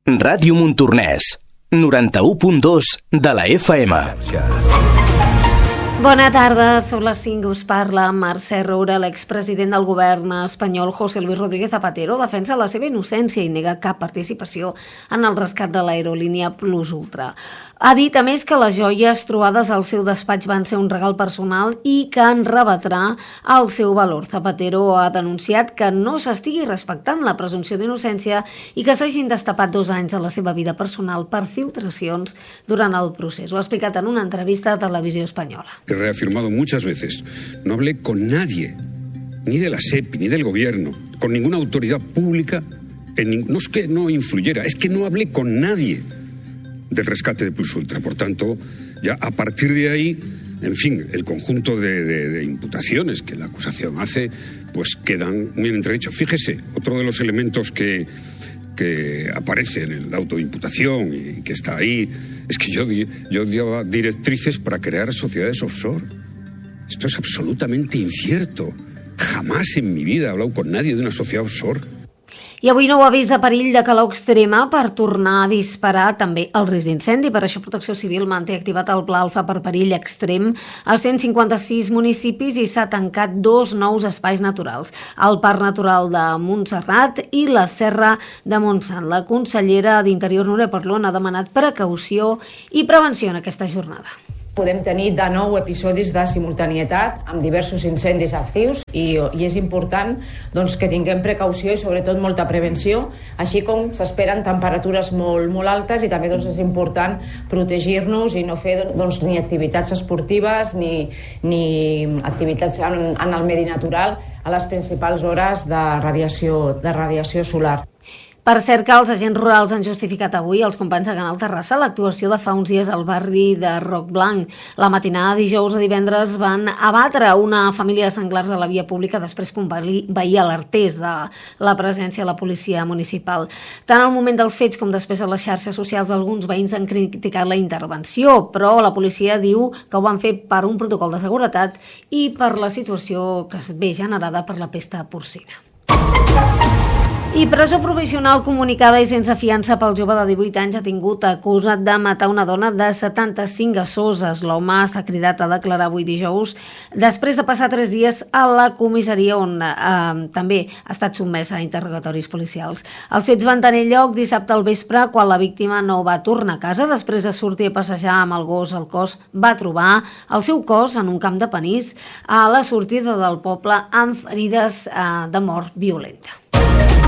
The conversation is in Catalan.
Ràdio Montornès, 91.2 de la FM. Bona tarda, són les 5, us parla Mercè Roura. L'expresident del govern espanyol, José Luis Rodríguez Zapatero, defensa la seva innocència i nega cap participació en el rescat de l'aerolínia Plus Ultra. Ha dit, a més, que les joies trobades al seu despatx van ser un regal personal i que en rebatrà el seu valor. Zapatero ha denunciat que no s'estigui respectant la presumpció d'innocència i que s'hagin destapat 2 anys de la seva vida personal per filtracions durant el procés. Ho ha explicat en una entrevista a Televisió Espanyola. He reafirmado muchas veces, no hablé con nadie, ni de la SEPI, ni del gobierno, con ninguna autoridad pública, no es que no influyera, es que no hablé con nadie del rescate de Plus Ultra. Por tanto, ya a partir de ahí, en fin, el conjunto de imputaciones que la acusación hace, pues quedan muy en entredicho. Fíjese, otro de los elementos que aparece en el auto de imputación y que está ahí, es que yo daba directrices para crear sociedades offshore. Esto es absolutamente incierto. Jamás en mi vida he hablado con nadie de una sociedad offshore. I avui nou avís de perill de calor extrema per tornar a disparar també el risc d'incendi. Per això Protecció Civil manté activat el Pla Alfa per perill extrem a 156 municipis i s'ha tancat 2 nous espais naturals, el Parc Natural de Montserrat i la Serra de Montsant. La consellera d'Interior, Núria Parlon, ha demanat precaució i prevenció en aquesta jornada. Podem tenir de nou episodis de simultanietat amb diversos incendis actius i és important que tinguem precaució i sobretot molta prevenció, així com s'esperen temperatures molt altes i també és important protegir-nos i no fer ni activitats esportives ni activitats en el medi natural a les principals hores de radiació solar. Per cert que els agents rurals han justificat avui, els companys de Canal Terrassa, l'actuació de fa uns dies al barri de Roc Blanc. La matinada de dijous a divendres van abatre una família de senglars a la via pública després que un veí alertés de la presència de la policia municipal. Tant al moment dels fets com després a les xarxes socials, alguns veïns han criticat la intervenció, però la policia diu que ho van fer per un protocol de seguretat i per la situació que es ve generada per la pesta porcina. I presó provisional comunicada i sense fiança pel jove de 18 anys detingut acusat de matar una dona de 75 a Soses. L'home està cridat a declarar avui dijous després de passar 3 dies a la comissaria on també ha estat sotmès a interrogatoris policials. Els fets van tenir lloc dissabte al vespre quan la víctima no va tornar a casa. Després de sortir a passejar amb el gos al cos, va trobar el seu cos en un camp de panís a la sortida del poble amb ferides de mort violenta.